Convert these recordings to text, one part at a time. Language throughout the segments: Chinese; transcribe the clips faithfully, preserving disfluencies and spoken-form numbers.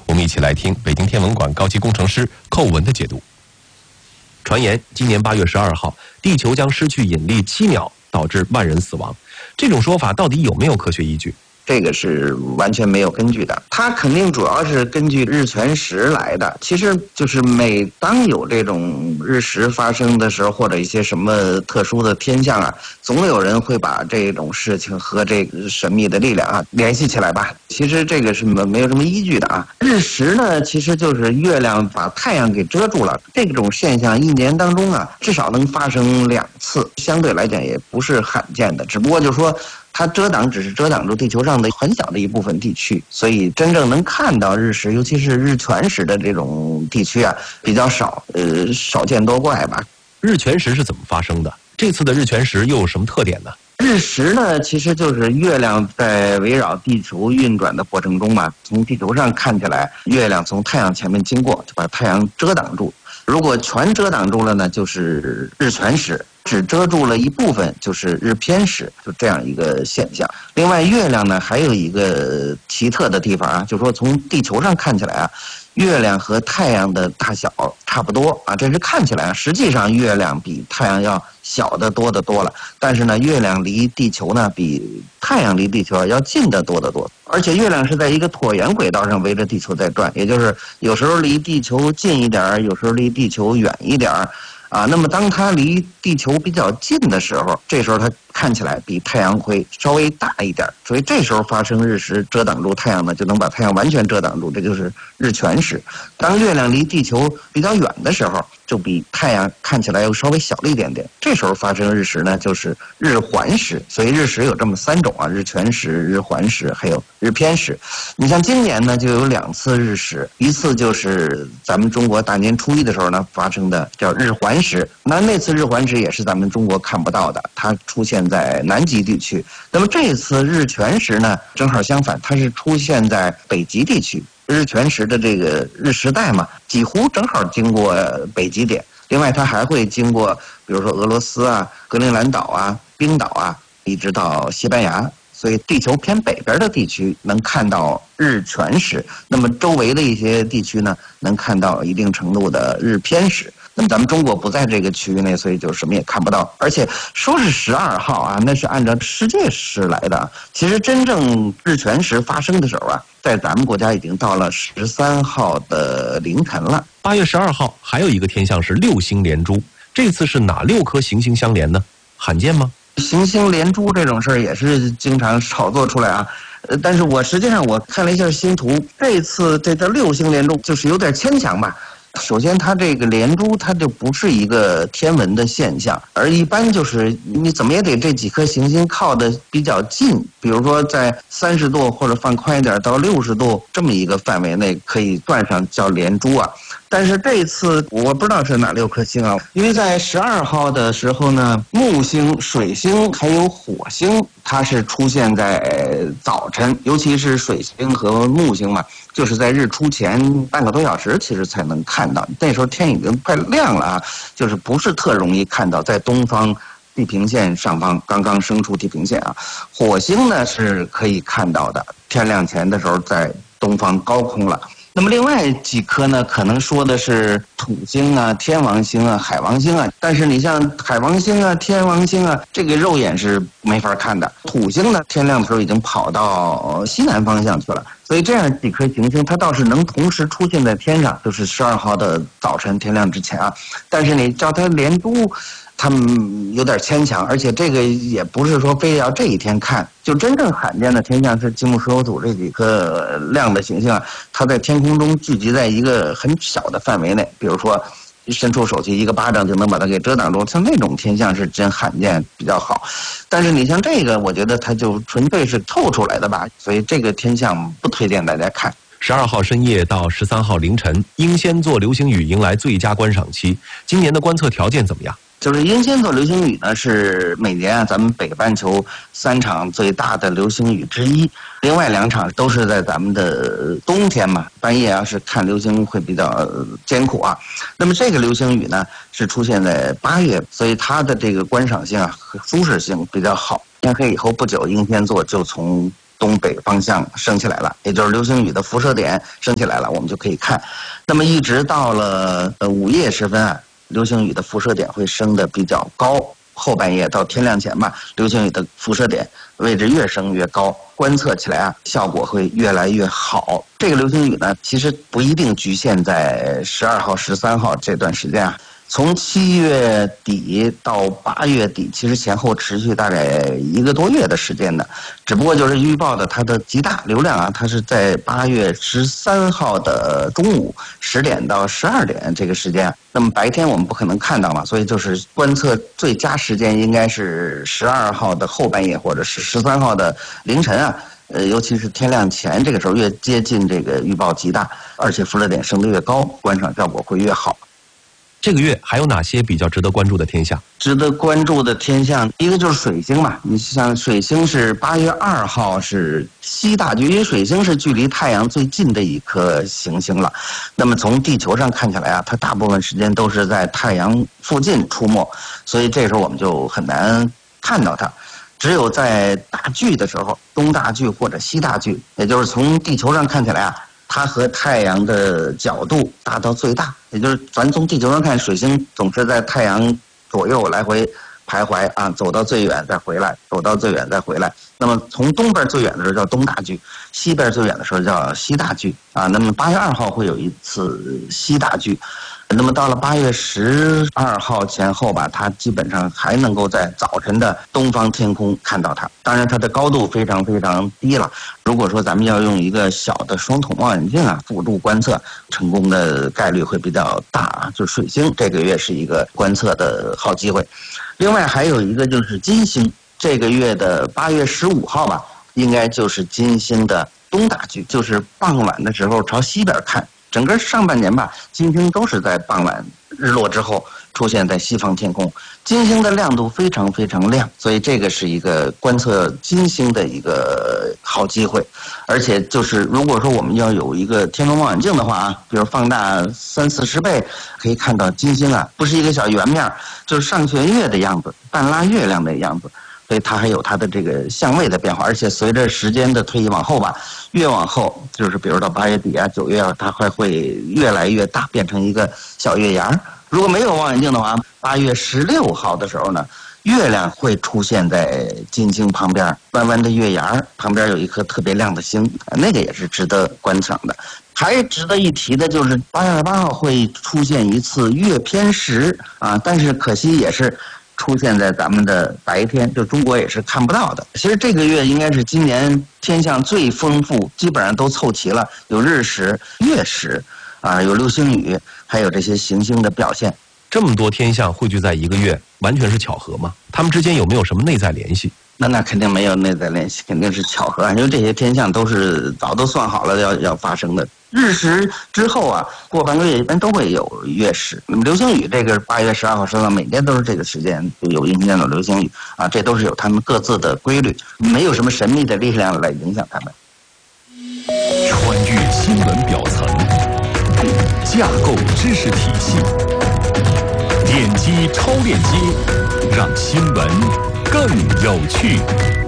我们一起来听北京天文馆高级工程师寇文的解读。传言今年八月十二号，地球将失去引力七秒，导致万人死亡。这种说法到底有没有科学依据？ 这个是完全没有根据的，它肯定主要是根据日全食来的。其实就是每当有这种日食发生的时候，或者一些什么特殊的天象啊，总有人会把这种事情和这个神秘的力量啊联系起来吧。其实这个是没没有什么依据的啊。日食呢，其实就是月亮把太阳给遮住了，这种现象一年当中啊，至少能发生两次，相对来讲也不是罕见的。只不过就是说，它遮挡只是遮挡住地球上的很小的一部分地区，所以真正能看到日食，尤其是日全食的这种地区啊，比较少，呃，少见多怪吧。 日全食是怎么发生的？这次的日全食又有什么特点呢？ 日食呢，其实就是月亮在围绕地球运转的过程中嘛，从地球上看起来，月亮从太阳前面经过，就把太阳遮挡住。如果全遮挡住了呢，就是日全食。只遮住了一部分，就是日偏食，就这样一个现象。另外，月亮呢还有一个奇特的地方啊，就是说从地球上看起来啊，月亮和太阳的大小差不多啊，这是看起来啊，实际上月亮比太阳要小得多得多了。但是呢，月亮离地球呢比太阳离地球要近得多得多。而且月亮是在一个椭圆轨道上围着地球在转，也就是有时候离地球近一点，有时候离地球远一点。啊，那么当它离地球比较近的时候，这时候它看起来比太阳会稍微大一点，所以这时候发生日食遮挡住太阳呢，就能把太阳完全遮挡住，这就是日全食。当月亮离地球比较远的时候，就比太阳看起来又稍微小了一点点，这时候发生日食呢，就是日环食。所以日食有这么三种啊，日全食、日环食还有日偏食。你像今年呢就有两次日食，一次就是咱们中国大年初一的时候呢发生的叫日环食，那那次日环食也是咱们中国看不到的，它出现在南极地区。那么这次日全食呢正好相反，它是出现在北极地区。日全食的这个日食带嘛，几乎正好经过北极点。另外它还会经过比如说俄罗斯啊、格陵兰岛啊、冰岛啊，一直到西班牙。所以地球偏北边的地区能看到日全食，那么周围的一些地区呢能看到一定程度的日偏食。那么咱们中国不在这个区域内，所以就什么也看不到。而且说是十二号啊，那是按照世界时来的。其实真正日全食发生的时候啊，在咱们国家已经到了十三号的凌晨了。 八月十二号还有一个天象是六星连珠，这次是哪六颗行星相连呢？罕见吗？ 行星连珠这种事儿也是经常炒作出来啊，呃，但是我实际上我看了一下星图，这次这叫六星连珠，就是有点牵强吧。首先，它这个连珠它就不是一个天文的现象，而一般就是你怎么也得这几颗行星靠得比较近，比如说在三十度或者放宽一点到六十度这么一个范围内可以算上叫连珠啊。但是这次我不知道是哪六颗星啊，因为在十二号的时候呢，木星、水星还有火星，它是出现在早晨，尤其是水星和木星嘛，就是在日出前半个多小时，其实才能看到。那时候天已经快亮了啊，就是不是特容易看到，在东方地平线上方刚刚升出地平线啊。火星呢是可以看到的，天亮前的时候在东方高空了。那么另外几颗呢，可能说的是土星啊、天王星啊、海王星啊。但是你像海王星啊、天王星啊，这个肉眼是没法看的。土星呢，天亮的时候已经跑到西南方向去了。所以这样几颗行星，它倒是能同时出现在天上，就是十二号的早晨天亮之前啊。但是你叫它连珠，他们有点牵强，而且这个也不是说非要这一天看。就真正罕见的天象是金木水火土这几颗亮的行星啊，它在天空中聚集在一个很小的范围内，比如说伸出手去一个巴掌就能把它给遮挡住，像那种天象是真罕见比较好。但是你像这个，我觉得它就纯粹是凑出来的吧，所以这个天象不推荐大家看。 十二号深夜到十三号凌晨，英仙座流星雨迎来最佳观赏期。今年的观测条件怎么样？ 就是英仙座流星雨呢，是每年啊咱们北半球三场最大的流星雨之一，另外两场都是在咱们的冬天嘛，半夜要是看流星会比较艰苦啊。那么这个流星雨呢是出现在八月，所以它的这个观赏性啊和舒适性比较好。天黑以后不久，英仙座就从东北方向升起来了，也就是流星雨的辐射点升起来了，我们就可以看。那么一直到了呃午夜时分啊，流星雨的辐射点会升得比较高。后半夜到天亮前吧，流星雨的辐射点位置越升越高，观测起来啊效果会越来越好。这个流星雨呢，其实不一定局限在十二号、十三号这段时间啊。从七月底到八月底，其实前后持续大概一个多月的时间呢。只不过就是预报的它的极大流量啊，它是在八月十三号的中午十点到十二点这个时间。那么白天我们不可能看到嘛，所以就是观测最佳时间应该是十二号的后半夜或者是十三号的凌晨啊。呃，尤其是天亮前这个时候，越接近这个预报极大，而且辐射点升得越高，观赏效果会越好。 这个月还有哪些比较值得关注的天象？ 值得关注的天象，一个就是水星嘛。你像水星是八月二号是西大距，因为水星是距离太阳最近的一颗行星了。那么从地球上看起来啊，它大部分时间都是在太阳附近出没，所以这时候我们就很难看到它。只有在大距的时候，东大距或者西大距，也就是从地球上看起来啊，它和太阳的角度达到最大，也就是咱从地球上看，水星总是在太阳左右来回徘徊啊，走到最远再回来，走到最远再回来。那么从东边最远的时候叫东大距，西边最远的时候叫西大距啊。那么八月二号会有一次西大距，那么到了八月十二号前后吧，它基本上还能够在早晨的东方天空看到它。当然它的高度非常非常低了，如果说咱们要用一个小的双筒望远镜啊辅助观测，成功的概率会比较大啊。就水星这个月是一个观测的好机会。另外还有一个就是金星，这个月的八月十五号吧，应该就是金星的东大距，就是傍晚的时候朝西边看。整个上半年吧，金星都是在傍晚日落之后出现在西方天空。金星的亮度非常非常亮，所以这个是一个观测金星的一个好机会。而且就是如果说我们要有一个天文望远镜的话啊，比如放大三四十倍，可以看到金星啊，不是一个小圆面，就是上弦月的样子，半拉月亮的样子。所以它还有它的这个相位的变化，而且随着时间的推移往后吧，越往后就是比如到八月底啊、九月啊，它还会越来越大，变成一个小月牙。如果没有望远镜的话，八月十六号的时候呢，月亮会出现在金星旁边，弯弯的月牙旁边有一颗特别亮的星，那个也是值得观赏的。还值得一提的就是八月二十八号会出现一次月偏食啊，但是可惜也是出现在咱们的白天，就中国也是看不到的。其实这个月应该是今年天象最丰富，基本上都凑齐了，有日食、月食，啊，有流星雨，还有这些行星的表现。 这么多天象汇聚在一个月，完全是巧合吗？它们之间有没有什么内在联系？ 那那肯定没有内在联系，肯定是巧合，因为这些天象都是早都算好了要要发生的。日食之后啊，过半个月一般都会有月食。那么流星雨这个八月十二号、十三号，每天都是这个时间就有阴天有流星雨啊，这都是有他们各自的规律，没有什么神秘的力量来影响他们。 穿越新闻表层，架构知识体系，点击超链接，让新闻更有趣。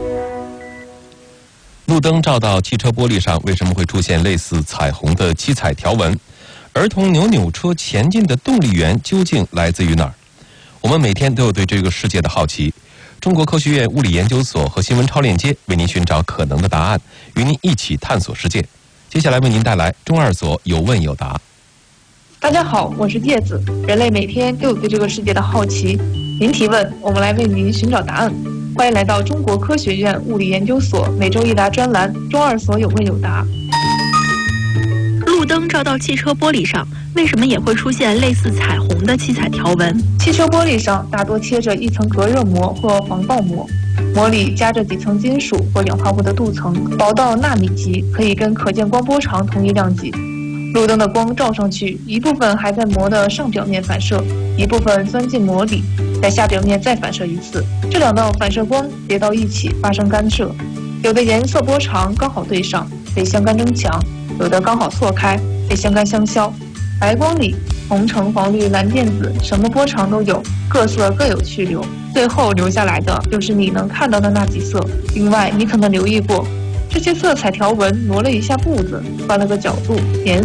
路灯照到汽车玻璃上，为什么会出现类似彩虹的七彩条纹？儿童扭扭车前进的动力源究竟来自于哪儿？我们每天都有对这个世界的好奇。中国科学院物理研究所和新闻超链接为您寻找可能的答案，与您一起探索世界。接下来为您带来中二所有问有答。 大家好，我是叶子。人类每天都有对这个世界的好奇，您提问，我们来为您寻找答案。欢迎来到中国科学院物理研究所每周一答专栏中二所有问有答。 路灯照到汽车玻璃上，为什么也会出现类似彩虹的七彩条纹？ 汽车玻璃上大多贴着一层隔热膜或防爆膜，膜里夹着几层金属或氧化物的镀层，薄到纳米级，可以跟可见光波长同一量级。路灯的光照上去，一部分还在膜的上表面反射，一部分钻进膜里，在下表面再反射一次。这两道反射光叠到一起发生干涉，有的颜色波长刚好对上，被相干增强；有的刚好错开，被相干相消。白光里，红橙黄绿蓝靛紫，什么波长都有，各色各有去留，最后留下来的就是你能看到的那几色。另外，你可能留意过，这这些色彩条纹挪了一下步子，换了个角度，颜